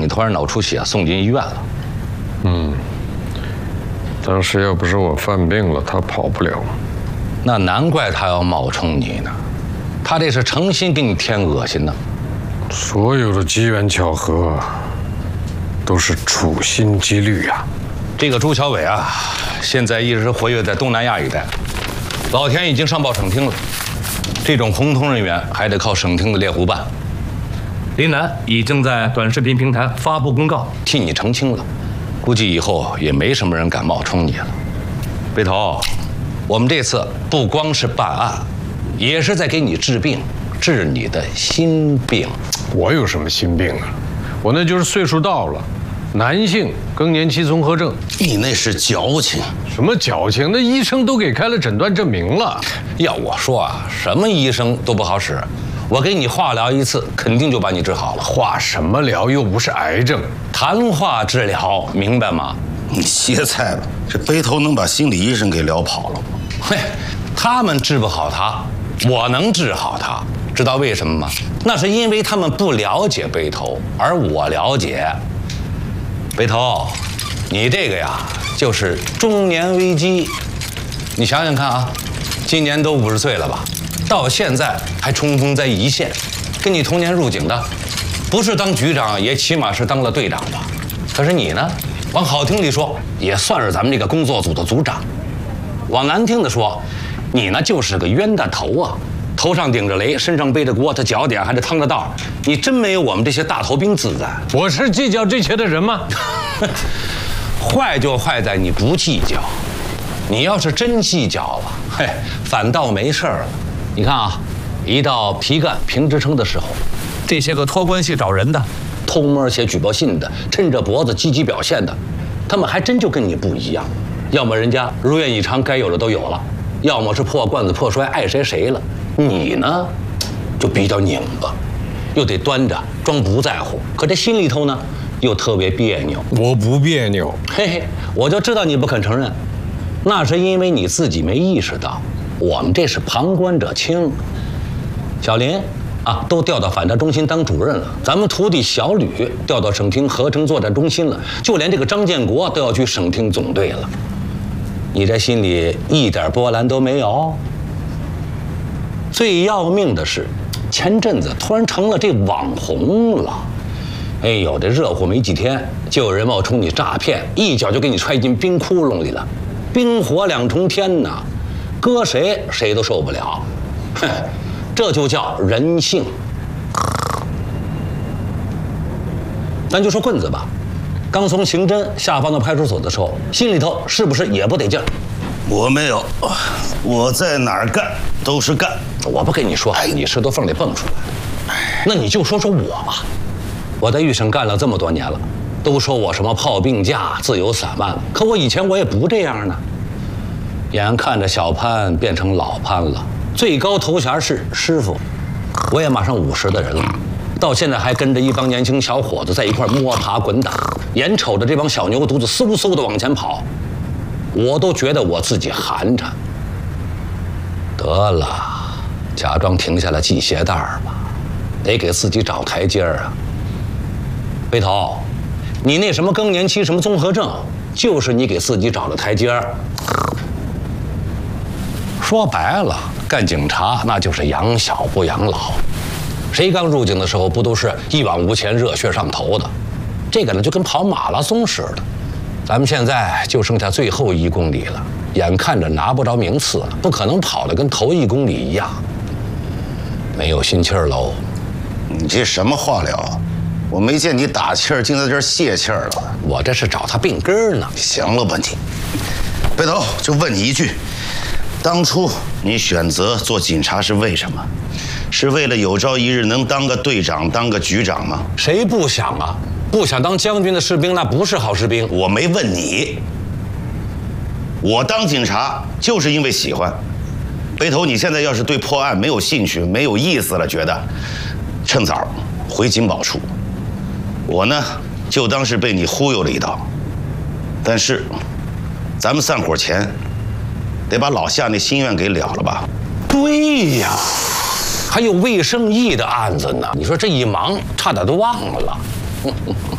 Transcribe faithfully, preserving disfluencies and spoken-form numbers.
你突然脑出血送进医院了。 嗯，当时要不是我犯病了，他跑不了。 那难怪他要冒充你呢，他这是诚心给你添恶心呢。 所有的机缘巧合，都是处心积虑呀。 这个朱小伟啊，现在一直活跃在东南亚一带，老田已经上报省厅了。这种红通人员还得靠省厅的猎狐办。林楠已经在短视频平台发布公告，替你澄清了。估计以后也没什么人敢冒充你了。北头，我们这次不光是办案，也是在给你治病，治你的心病。 我有什么心病啊？我那就是岁数到了，男性更年期综合症。 你那是矫情。 什么矫情？那医生都给开了诊断证明了。 要我说啊，什么医生都不好使。我给你化疗一次，肯定就把你治好了。 化什么疗？又不是癌症。 谈话治疗，明白吗？ 你歇菜吧，这背头能把心理医生给聊跑了吗？ 嘿，他们治不好他，我能治好他。知道为什么吗？那是因为他们不了解背头，而我了解。背头，你这个呀，就是中年危机。你想想看啊，今年都五十岁了吧？到现在还冲锋在一线，跟你同年入警的，不是当局长，也起码是当了队长吧？可是你呢，往好听里说，也算是咱们这个工作组的组长；往难听的说，你呢就是个冤大头啊！头上顶着雷，身上背着锅，他脚底下还得趟着道，你真没有我们这些大头兵自在。 我是计较这些的人吗？ 坏就坏在你不计较，你要是真计较了，嘿，反倒没事儿了。你看啊，一到皮干评职称的时候，这些个托关系找人的、偷摸写举报信的、抻着脖子积极表现的，他们还真就跟你不一样。要么人家如愿以偿，该有的都有了；要么是破罐子破摔，爱谁谁了。你呢，就比较拧巴，又得端着装不在乎，可这心里头呢，又特别别扭。 我不别扭， 嘿嘿，我就知道你不肯承认，那是因为你自己没意识到。我们这是旁观者清。小林啊，都调到反诈中心当主任了，咱们徒弟小吕调到省厅合成作战中心了，就连这个张建国都要去省厅总队了。你这心里一点波澜都没有？最要命的是，前阵子突然成了这网红了。哎呦，这热乎没几天，就有人冒充你诈骗，一脚就给你踹进冰窟窿里了，冰火两重天呐！搁谁谁都受不了，哼，这就叫人性。咱就说棍子吧，刚从刑侦下放到派出所的时候，心里头是不是也不得劲儿？ 我没有，我在哪儿干都是干。 我不跟你说，你是都缝里蹦出来的。那你就说说我吧，我在豫省干了这么多年了，都说我什么炮病假、自由散漫了，可我以前我也不这样呢。眼看着小潘变成老潘了，最高头衔是师傅，我也马上五十的人了，到现在还跟着一帮年轻小伙子在一块摸爬滚打，眼瞅着这帮小牛犊子嗖嗖的往前跑，我都觉得我自己寒碜。得了，假装停下来系鞋带儿吧，得给自己找台阶儿啊。背头，你那什么更年期什么综合症，就是你给自己找的台阶儿。说白了，干警察那就是养小不养老。谁刚入警的时候不都是一往无前、热血上头的？这个呢就跟跑马拉松似的。咱们现在就剩下最后一公里了，眼看着拿不着名次了，不可能跑得跟头一公里一样，没有心气儿喽。 你这什么话聊啊？我没见你打气儿，竟在这儿泄气儿了。 我这是找他病根儿呢。 行了吧你，背头就问你一句。当初你选择做警察是为什么？是为了有朝一日能当个队长、当个局长吗？ 谁不想啊？不想当将军的士兵，那不是好士兵。 我没问你。我当警察就是因为喜欢。背头，你现在要是对破案没有兴趣、没有意思了，觉得趁早回警保处。我呢，就当是被你忽悠了一道。但是，咱们散伙前。得把老夏那心愿给了了吧？ 对呀，还有魏胜义的案子呢。你说这一忙，差点都忘了。